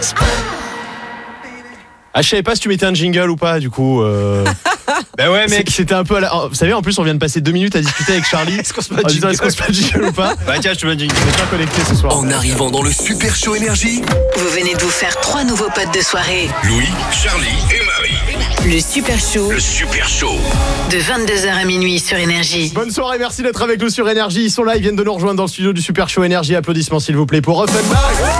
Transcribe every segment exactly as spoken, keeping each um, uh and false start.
Ah, je savais pas si tu mettais un jingle ou pas, du coup. Euh... bah ouais, mec. C'était un peu à la... Vous savez, en plus, on vient de passer deux minutes à discuter avec Charlie. Est-ce qu'on se met un jingle, est-ce qu'on se met un jingle ou pas? Bah tiens, je te mets un jingle. On est pas connecté ce soir. En arrivant dans le Super Show Énergie, vous venez de vous faire trois nouveaux potes de soirée. Louis, Charlie et Marie. Le Super Show. Le Super Show. De vingt-deux heures à minuit sur Énergie. Bonne soirée, merci d'être avec nous sur Énergie. Ils sont là, ils viennent de nous rejoindre dans le studio du Super Show Énergie. Applaudissements s'il vous plaît pour Offenbach.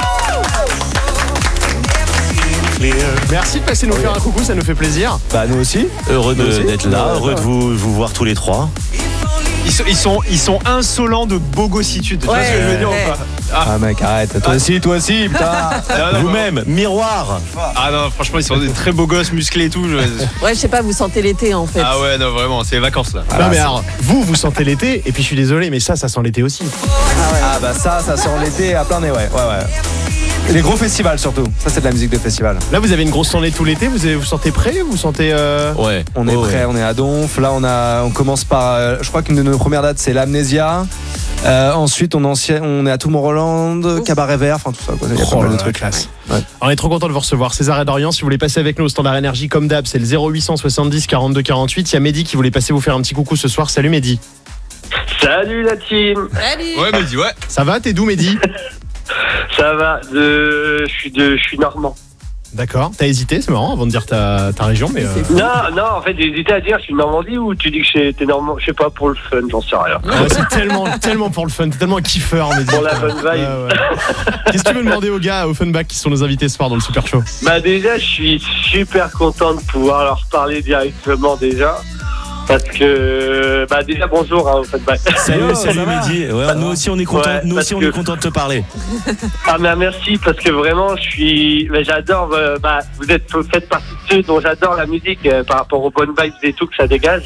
Merci de passer nous faire un coucou, ça nous fait plaisir. Bah nous aussi. Heureux de, aussi. d'être là, heureux de vous, vous voir tous les trois. Ils sont, ils sont, ils sont insolents de bogossitude. Tu vois ce que je veux dire ou pas? Ah, ah mec, arrête. Toi aussi, toi aussi, putain. Vous-même, miroir. Ah non, franchement, ils sont des très beaux gosses, musclés et tout. Je... Ouais, je sais pas, vous sentez l'été en fait. Ah ouais, non, vraiment, c'est les vacances là. Ah non, mais alors, vous, vous sentez l'été, et puis je suis désolé, mais ça, ça sent l'été aussi. Ah, ouais. Ah bah ça, ça sent l'été à plein nez, ouais, ouais, ouais. Les gros festivals surtout, ça c'est de la musique de festival. Là vous avez une grosse tournée tout l'été, vous, avez, vous sentez prêt, vous sentez euh... Ouais. On est oh, prêt, ouais. On est à Donf. Là on a, on commence par, euh, je crois qu'une de nos premières dates c'est l'Amnésia. Euh, ensuite on, ancien, on est à Tourmont-Roland, Cabaret Vert, enfin tout ça quoi. Il y a oh pas mal de là, trucs. Classe. Ouais. On est trop content de vous recevoir. César et Dorian, si vous voulez passer avec nous au Standard Énergie comme d'hab, c'est le zéro huit cent soixante-dix quarante-deux quarante-huit. Il y a Mehdi qui voulait passer vous faire un petit coucou ce soir. Salut Mehdi. Salut la team. Salut. Ouais Mehdi, ouais. Ça va, t'es d'où Mehdi? Ça va, de... je suis de, je suis normand. D'accord. T'as hésité, c'est marrant, avant de dire ta, ta région, mais. Euh... Non, non, en fait, j'ai hésité à dire, je suis de Normandie ou tu dis que t'es normand, je sais pas, pour le fun, j'en sais rien. Ouais, c'est tellement, tellement pour le fun, t'es tellement un kiffeur, mais pour la bonne vibe. Ouais, ouais. Qu'est-ce que tu veux demander aux gars, aux Offenbach qui sont nos invités ce soir dans le Super Show? Bah déjà, je suis super content de pouvoir leur parler directement déjà. Parce que, bah déjà bonjour, hein, Offenbach. Salut, salut Mehdi. Ouais, nous aussi on est content, ouais, nous aussi on que... est content de te parler. Ah mais merci parce que vraiment je suis, bah, j'adore. Bah, vous êtes vous faites partie de ceux dont j'adore la musique euh, par rapport aux bonnes vibes et tout que ça dégage.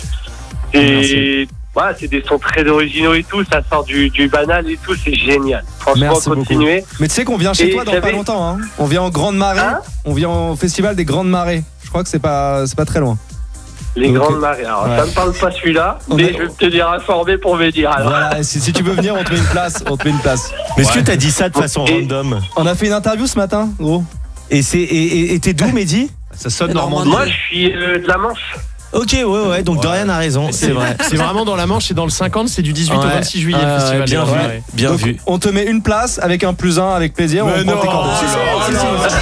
Et voilà, c'est des sons très originaux et tout, ça sort du, du banal et tout, c'est génial. Franchement, merci continuez. Beaucoup. Mais tu sais qu'on vient chez et toi dans j'avais... pas longtemps. Hein. On vient en Grande Marée. Hein on vient au festival des Grandes Marées. Je crois que c'est pas, c'est pas très loin. Les donc, grandes marées. Alors, ouais. Ça me parle pas celui-là, on mais a... je vais te tenir informé pour me dire. Alors. Voilà, si, si tu veux venir, on te met une place. On te met une place. Mais est-ce ouais. que t'as dit ça de façon et... random? On a fait une interview ce matin, gros. Et c'est et, et t'es d'où, Mehdi? Ça sonne Normandie. Moi, je suis euh, de la Manche. Ok, ouais, ouais, donc ouais. Dorian a raison, c'est, c'est vrai. C'est vraiment dans la Manche, c'est dans le cinquante, c'est du dix-huit ouais. au vingt-six juillet, euh, le festival. Bien vu, ouais. bien donc, vu. On te met une place avec un plus un, avec plaisir. Mais on non, prend tes cordes.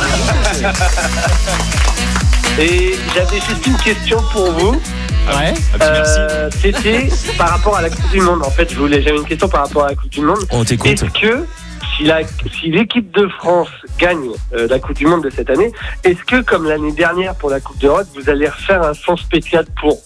Et j'avais juste une question pour vous. Ouais. Euh, c'était par rapport à la Coupe du Monde. En fait, je voulais, j'avais une question par rapport à la Coupe du Monde. On t'écoute. Est-ce que si, la, si l'équipe de France gagne euh, la Coupe du Monde de cette année, est-ce que comme l'année dernière pour la Coupe d'Europe, vous allez refaire un son spécial pour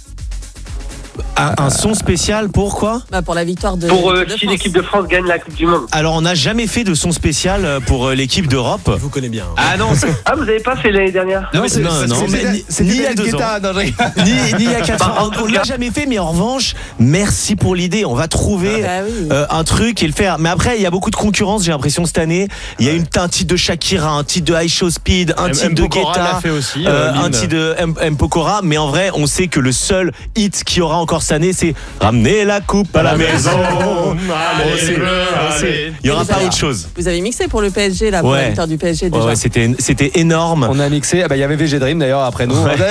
Un, un son spécial pour quoi? Bah pour la victoire de Pour euh, de si France. l'équipe de France gagne la Coupe du Monde. Alors on n'a jamais fait de son spécial pour euh, l'équipe d'Europe. Je vous connais bien. Hein. Ah non. Ah vous avez pas fait l'année dernière? Non, mais c'est, non, c'est, non, c'est, mais c'est, c'est ni il y a deux ans, ni, ni il y a quatre ans. On l'a jamais fait, mais en revanche, merci pour l'idée. On va trouver ah, bah oui. euh, un truc et le faire. Mais après, il y a beaucoup de concurrence. J'ai l'impression cette année, il y a une, un titre de Shakira, un titre de High Show Speed, un M- titre M- de Guetta, aussi, euh, un titre de M- M- Pokora. Mais en vrai, on sait que le seul hit qu'il y aura encore cette année, c'est ramener la coupe à la maison. Allez, allez. Il y aura pas autre chose. Vous avez mixé pour le P S G là, pour ouais. la victoire du P S G déjà. Ouais, c'était c'était énorme. On a mixé. Ah bah il y avait V G Dream d'ailleurs après nous. Ouais.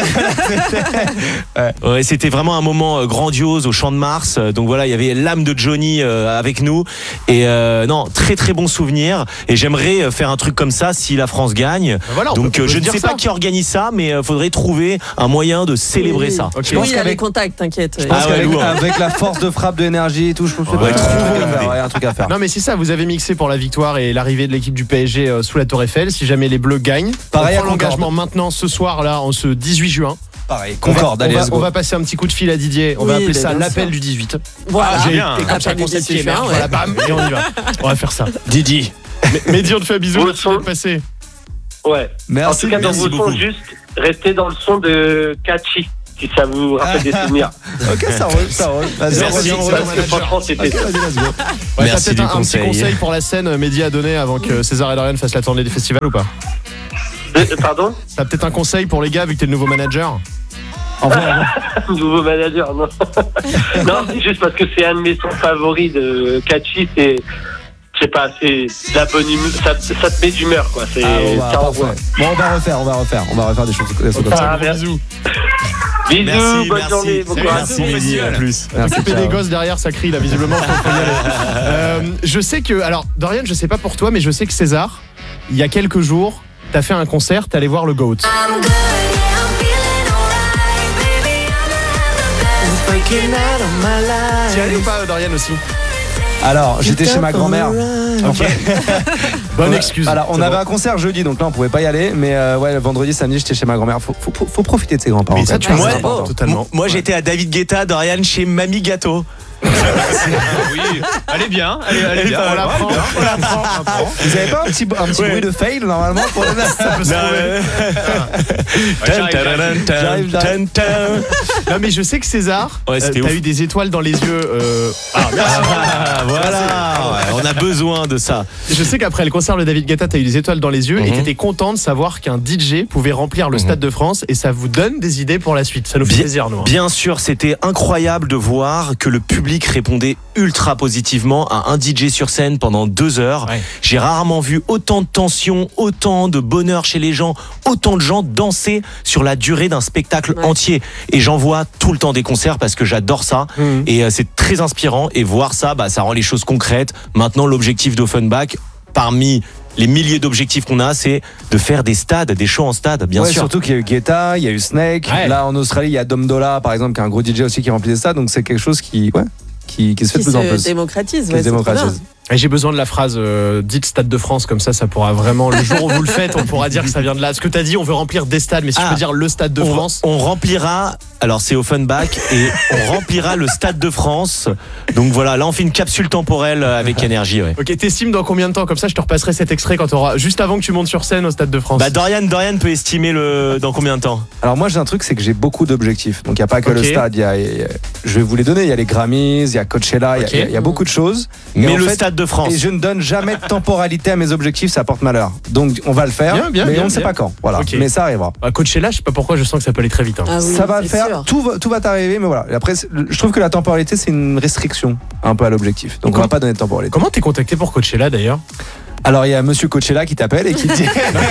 ouais. Ouais, c'était vraiment un moment grandiose au Champ de Mars. Donc voilà, il y avait l'âme de Johnny euh, avec nous et euh, non, très très bon souvenir. Et j'aimerais faire un truc comme ça si la France gagne. Ben voilà, donc peut, je ne sais ça. pas qui organise ça, mais il faudrait trouver un moyen de célébrer oui. ça. Okay. Je pense qu'il y a des contacts, t'inquiète. Je pense ah ouais, qu'avec avec la force de frappe de énergie et tout, je pense que ouais, il y a un truc à faire. Non mais c'est ça, vous avez mixé pour la victoire et l'arrivée de l'équipe du P S G euh, sous la Tour Eiffel. Si jamais les Bleus gagnent, pareil, on prend l'engagement maintenant ce soir là, en ce dix-huit juin. Pareil, Concorde, allez, on va, on va passer un petit coup de fil à Didier. On oui, va appeler ça l'appel sûr. du dix-huit. Voilà, ah, j'ai bien. Et comme ça, concept qui émerge, voilà, bam, et on y va. On va faire ça. Didi. Mehdi, on te fait un bisou. Merci d'être passé. Ouais. Merci. En tout cas, dans vos sons, juste restez dans le son de Catchy. Si ça vous rappelle des souvenirs. Ok, ça roule, ça roule. Vas-y, merci. Parce que franchement, c'était. Okay, vas-y, let's go. Ouais, merci du un, conseil. Un petit conseil pour la scène, Mehdi a donné avant que César et Dorian fassent la tournée des festivals ou pas? De, pardon? T'as peut-être un conseil pour les gars vu que t'es le nouveau manager? Nouveau manager, non. Non, c'est juste parce que c'est un de mes sons favoris de Catchy, c'est je sais pas, c'est de la bonne humeur, ça, ça te met d'humeur, quoi. C'est Ah, bon, bah, ça parfait. envoie. Bon, on va refaire, on va refaire, on va refaire des choses, des choses comme ça. Ah, merci. Bisous. Bisous, Merci, bonne merci. journée, bon Salut, courage. merci, Mehdi, à plus. Merci, S'occuper ciao. des gosses derrière, ça crie là, visiblement. Faut, faut y aller. Euh, je sais que, alors, Dorian, je sais pas pour toi, mais je sais que César, il y a quelques jours, t'as fait un concert, t'es allé voir le GOAT. T'y allé ou pas, Dorian aussi? Alors, j'étais chez ma grand-mère. Ok. Bonne excuse. Alors, on C'est avait bon. un concert jeudi, donc là, on pouvait pas y aller. Mais euh, ouais, le vendredi, samedi, j'étais chez ma grand-mère. Faut, faut, faut profiter de ses grands-parents. Mais ça, quand tu même. as Moi, raison, important. totalement. Moi, j'étais à David Guetta, Dorian, chez Mamie Gâteau. Oui, elle est bien. Elle est, elle est bien. On la prend, on la prend, on la prend. Vous avez pas un petit, un petit Ouais. bruit de fail normalement pour le J'arrive, j'arrive. Non, mais je sais que César, Ouais, euh, c'était t'as ouf. eu des étoiles dans les yeux. euh, Ah, merci. Ah, voilà, ouais, on a besoin de ça. Je sais qu'après le concert de David Guetta, t'as eu des étoiles dans les yeux et Mhm. t'étais content de savoir qu'un D J pouvait remplir le Mhm. Stade de France et ça vous donne des idées pour la suite. Ça nous fait Bien- plaisir, nous. hein. Bien sûr, c'était incroyable de voir que le public répondait ultra positivement à un D J sur scène pendant deux heures. Ouais. J'ai rarement vu autant de tension, autant de bonheur chez les gens, autant de gens danser sur la durée d'un spectacle Ouais. entier. Et j'en vois tout le temps des concerts parce que j'adore ça. Mhm. Et euh, c'est très inspirant. Et voir ça, bah, ça rend les choses concrètes. Maintenant, l'objectif d'Offenbach, parmi les milliers d'objectifs qu'on a, c'est de faire des stades, des shows en stade, bien Ouais, sûr. surtout qu'il y a eu Guetta, il y a eu Snake. Ouais. Là, en Australie, il y a Dom Dolla, par exemple, qui est un gros D J aussi qui remplit des stades. Donc, c'est quelque chose qui, ouais, qui, qui se fait Qui de plus en se plus. démocratise. Qui Ouais, se c'est trop bien. démocratise. Et j'ai besoin de la phrase euh, dites Stade de France, comme ça, ça pourra vraiment, le jour où vous le faites, on pourra dire que ça vient de là. Ce que t'as dit, on veut remplir des stades, mais si Ah. tu peux dire le Stade de on, France. on remplira, alors c'est Offenbach, et on remplira le Stade de France. Donc voilà, là on fait une capsule temporelle avec énergie. Ouais. Ok, t'estimes dans combien de temps? Comme ça, je te repasserai cet extrait quand t'auras, juste avant que tu montes sur scène au Stade de France. Bah Dorian, Dorian peut estimer le dans combien de temps? Alors, moi, j'ai un truc, c'est que j'ai beaucoup d'objectifs. Donc, il n'y a pas que Ok. le stade. Il y a, il y a- je vais vous les donner. Il y a les Grammys, il y a Coachella, il y a- Ok. il y a, il y a beaucoup de choses. Et Mais en le fait, Stade de France. Et je ne donne jamais de temporalité à mes objectifs, ça porte malheur. Donc on va le faire, Bien, bien, mais bien, on ne sait bien. pas quand. Voilà, Ok. mais ça arrivera. Bah, Coachella, je sais pas pourquoi, je sens que ça peut aller très vite. hein. Ah oui, ça va le c'est faire, sûr. tout va, tout va t'arriver, mais voilà. Et après, c'est- je trouve que la temporalité, c'est une restriction un peu à l'objectif. Donc on Comment- va pas donner de temporalité. Comment t'es contacté pour Coachella d'ailleurs? Alors il y a Monsieur Coachella qui t'appelle et qui te dit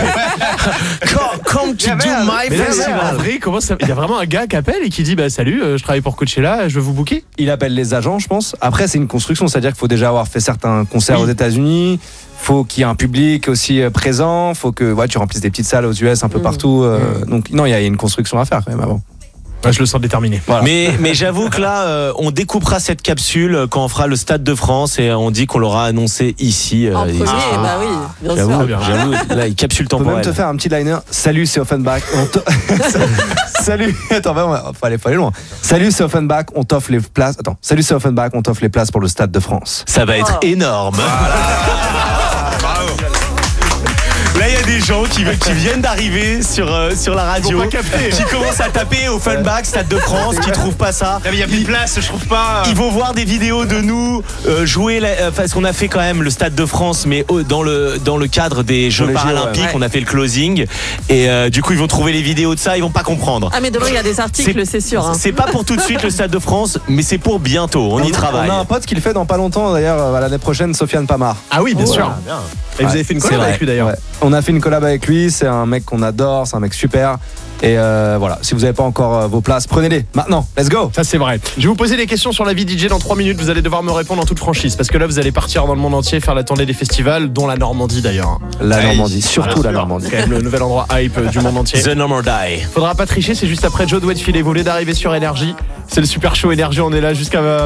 Come to do my Mais là, c'est festival. en vrai, comment ça... Il y a vraiment un gars qui appelle et qui dit bah salut, euh, je travaille pour Coachella, je veux vous booker. il appelle les agents, je pense. Après, c'est une construction, c'est-à-dire qu'il faut déjà avoir fait certains concerts Oui. aux États-Unis. Faut qu'il y ait un public aussi euh, présent. Faut que ouais, tu remplisses des petites salles aux U S un peu Mm. partout. euh, Donc non, il y a une construction à faire quand même avant. Ouais, je le sens déterminé. Voilà. Mais, mais j'avoue que là, euh, on découpera cette capsule quand on fera le Stade de France et on dit qu'on l'aura annoncé ici. euh, En et- premier, Ah, bah oui, bien J'avoue, sûr. bien. j'avoue, là, une capsule On peut même temporelle. te faire un petit liner. Salut, c'est Offenbach. On te- Salut. Attends, bah, on va- faut aller, faut aller loin. Salut, c'est Offenbach. On t'offre les places. Attends. Salut, c'est Offenbach. On t'offre les places pour le Stade de France. Ça va être Oh. énorme. Là, il y a des gens qui, qui viennent d'arriver sur, euh, sur la radio, Ils vont pas capter. qui commencent à taper Offenbach, Stade de France, qui trouvent pas ça. Il y a plus de place, je trouve pas. Ils vont voir des vidéos de nous euh, jouer, la- euh, parce qu'on a fait quand même le Stade de France, mais au- dans le, dans le cadre des Jeux les Jeux, Paralympiques, ouais. on a fait le closing. Et euh, du coup, ils vont trouver les vidéos de ça, ils vont pas comprendre. Ah mais demain il y a des articles, c'est sûr. hein. C'est pas pour tout de suite le Stade de France, mais c'est pour bientôt. On y travaille. On a un pote qui le fait dans pas longtemps, d'ailleurs, euh, l'année prochaine, Sofiane Pamar. Ah oui, bien Oh, sûr. voilà. Et vous Ouais, avez fait une c'est collab vrai. avec lui d'ailleurs. Ouais. On a fait une collab avec lui, c'est un mec qu'on adore, c'est un mec super. Et euh, voilà, si vous n'avez pas encore euh, vos places, prenez-les. Maintenant, let's go. Ça c'est vrai. Je vais vous poser des questions sur la vie D J dans trois minutes. Vous allez devoir me répondre en toute franchise parce que là vous allez partir dans le monde entier faire la tournée des festivals, dont la Normandie d'ailleurs. La Normandie, surtout la C'est Normandie. quand même le nouvel endroit hype euh, du monde entier. The Number Die. Faudra pas tricher, c'est juste après Joe doit filer. Vous voulez d'arriver sur Énergie. C'est le super show Énergie. On est là jusqu'à